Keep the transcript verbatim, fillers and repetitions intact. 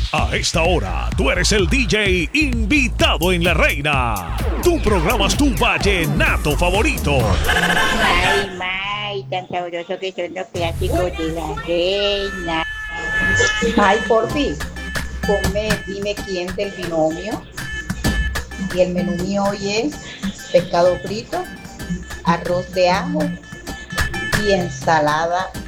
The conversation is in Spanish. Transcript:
A esta hora, tú eres el D J invitado en La Reina. Tú programas tu vallenato favorito. Ay, May, tan sabroso que son los clásicos de La Reina. Ay, por fin, ponme, dime quién del binomio. Y el menú mío hoy es pescado frito, arroz de ajo y ensalada